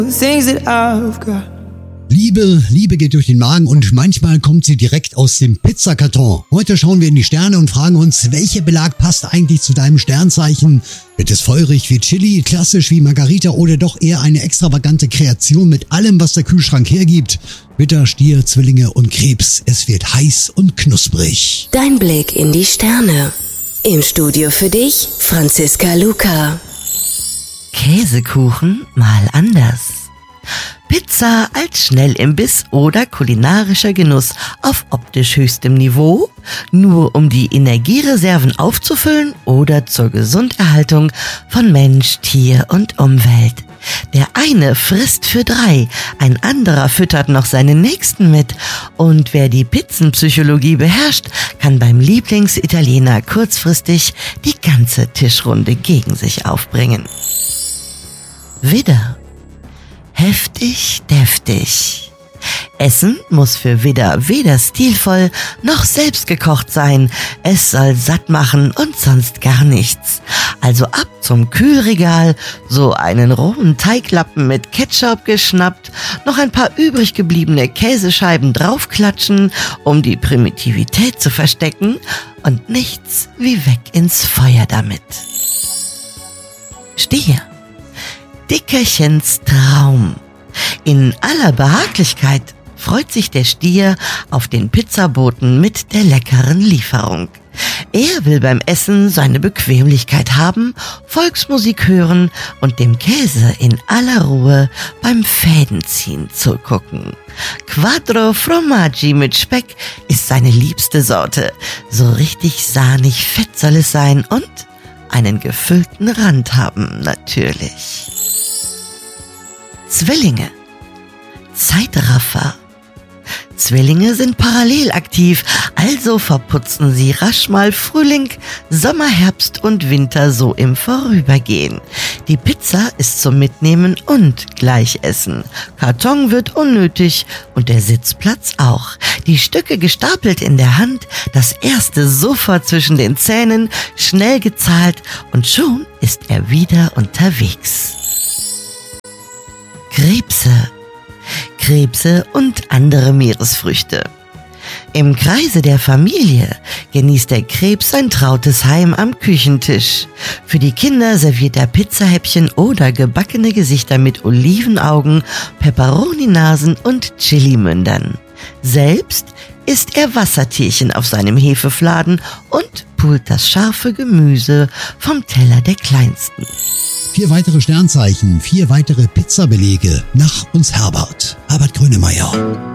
things that I've got. Liebe geht durch den Magen und manchmal kommt sie direkt aus dem Pizzakarton. Heute schauen wir in die Sterne und fragen uns, welcher Belag passt eigentlich zu deinem Sternzeichen? Wird es feurig wie Chili, klassisch wie Margarita oder doch eher eine extravagante Kreation mit allem, was der Kühlschrank hergibt? Widder, Stier, Zwillinge und Krebs. Es wird heiß und knusprig. Dein Blick in die Sterne. Im Studio für dich, Franziska Luca. Käsekuchen mal anders. Pizza als Schnellimbiss oder kulinarischer Genuss auf optisch höchstem Niveau, nur um die Energiereserven aufzufüllen oder zur Gesunderhaltung von Mensch, Tier und Umwelt. Der eine frisst für 3, ein anderer füttert noch seinen Nächsten mit und wer die Pizzenpsychologie beherrscht, kann beim Lieblingsitaliener kurzfristig die ganze Tischrunde gegen sich aufbringen. Widder. Heftig, deftig. Essen muss für Widder weder stilvoll noch selbstgekocht sein. Es soll satt machen und sonst gar nichts. Also ab zum Kühlregal, so einen rohen Teiglappen mit Ketchup geschnappt, noch ein paar übrig gebliebene Käsescheiben draufklatschen, um die Primitivität zu verstecken und nichts wie weg ins Feuer damit. Stier. Dickerchens Traum. In aller Behaglichkeit freut sich der Stier auf den Pizzaboten mit der leckeren Lieferung. Er will beim Essen seine Bequemlichkeit haben, Volksmusik hören und dem Käse in aller Ruhe beim Fädenziehen zugucken. Quattro Formaggi mit Speck ist seine liebste Sorte. So richtig sahnig fett soll es sein und einen gefüllten Rand haben, natürlich. Zwillinge. Zeitraffer. Zwillinge sind parallel aktiv, also verputzen sie rasch mal Frühling, Sommer, Herbst und Winter so im Vorübergehen. Die Pizza ist zum Mitnehmen und gleich essen. Karton wird unnötig und der Sitzplatz auch. Die Stücke gestapelt in der Hand, das erste sofort zwischen den Zähnen, schnell gezahlt und schon ist er wieder unterwegs. Krebse und andere Meeresfrüchte. Im Kreise der Familie genießt der Krebs sein trautes Heim am Küchentisch. Für die Kinder serviert er Pizzahäppchen oder gebackene Gesichter mit Olivenaugen, Peperoni-Nasen und Chilimündern. Selbst isst er Wassertierchen auf seinem Hefefladen und pult das scharfe Gemüse vom Teller der Kleinsten. 4 weitere Sternzeichen, 4 weitere Pizzabelege. Nach uns Herbert Grönemeyer.